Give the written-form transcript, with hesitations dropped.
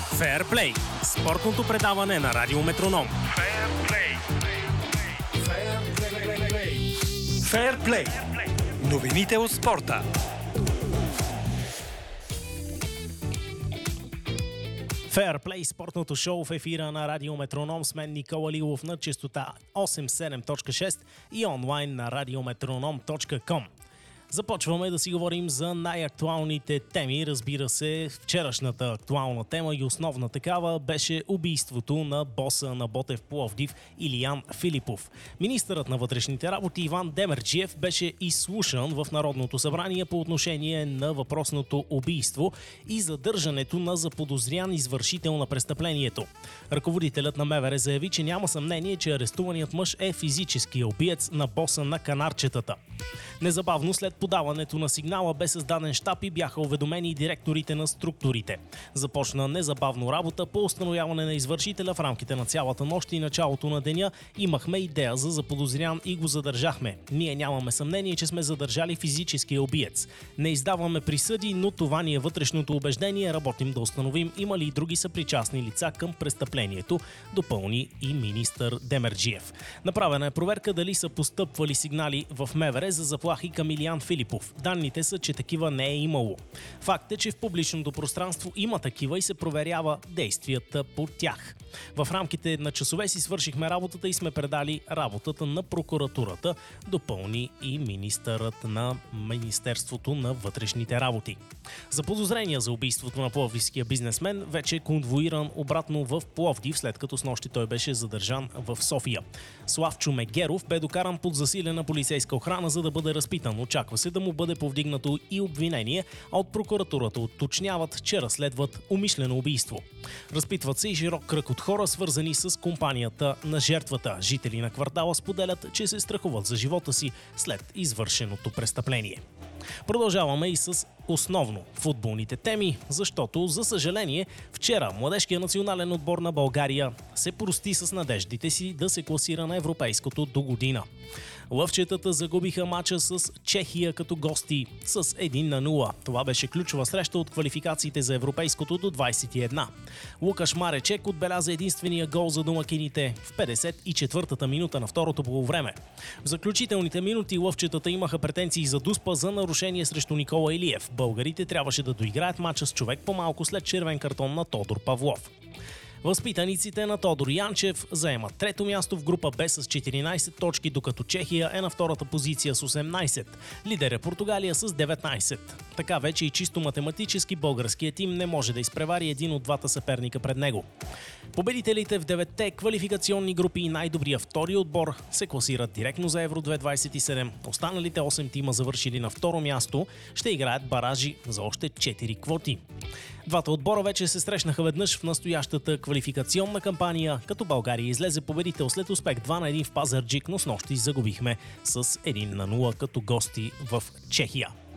Феърплей – спортното предаване на Радио Метроном. Феърплей. Новините от спорта. Феърплей – спортното шоу в ефира на Радио Метроном с мен Никола Лилов на честота 87.6 и онлайн на radiometronom.com. Започваме да си говорим за най-актуалните теми. Разбира се, вчерашната актуална тема и основна такава беше убийството на боса на Ботев Пловдив Илиян Филипов. Министърът на вътрешните работи Иван Демерджиев беше изслушан в Народното събрание по отношение на въпросното убийство и задържането на заподозрян извършител на престъплението. Ръководителят на МВР заяви, че няма съмнение, че арестуваният мъж е физическия убиец на боса на канарчетата. Незабавно след подаването на сигнала бе създаден щаб и бяха уведомени директорите на структурите. Започна незабавно работа по установяване на извършителя в рамките на цялата нощ и началото на деня. Имахме идея за заподозрян и го задържахме. Ние нямаме съмнение, че сме задържали физическия убиец. Не издаваме присъди, но това ни е вътрешното убеждение. Работим да установим има ли и други съпричастни лица към престъплението, допълни и министър Демерджиев. Направена е проверка дали са постъпвали сигнали в МВР за заплахи към Илиян Филипов. Данните са, че такива не е имало. Факт е, че в публичното пространство има такива и се проверява действията по тях. В рамките на часове си свършихме работата и сме предали работата на прокуратурата, допълни и министърът на Министерството на вътрешните работи. Заподозрения за убийството на пловдивския бизнесмен вече е конвоиран обратно в Пловдив, след като снощи той беше задържан в София. Славчо Мегеров бе докаран под засилена полицейска охрана, за да бъде разпитан. Очаква се да му бъде повдигнато и обвинение, а от прокуратурата уточняват, че разследват умишлено убийство. Разпитват се и широк кръг от хора, свързани с компанията на жертвата. Жители на квартала споделят, че се страхуват за живота си след извършеното престъпление. Продължаваме и с основно футболните теми, защото, за съжаление, вчера младежкият национален отбор на България се прости с надеждите си да се класира на европейското до година. Лъвчетата загубиха мача с Чехия като гости с 1-0. Това беше ключова среща от квалификациите за европейското до 21. Лукаш Маречек отбеляза единствения гол за домакините в 54-та минута на второто полувреме. В заключителните минути лъвчетата имаха претенции за дуспа за нарушение срещу Никола Илиев. Българите трябваше да доиграят мача с човек по-малко след червен картон на Тодор Павлов. Възпитаниците на Тодор Янчев заемат трето място в група Б с 14 точки, докато Чехия е на втората позиция с 18. Лидер е Португалия с 19. Така вече и чисто математически българският тим не може да изпревари един от двата съперника пред него. Победителите в 9-те квалификационни групи и най-добрия втори отбор се класират директно за Евро 2027. Останалите 8 тима, завършили на второ място, ще играят баражи за още 4 квоти. Двата отбора вече се срещнаха веднъж в настоящата квалификационна кампания, като България излезе победител след успех 2-1 в Пазарджик, но снощи загубихме с 1-0 като гости в Чехия.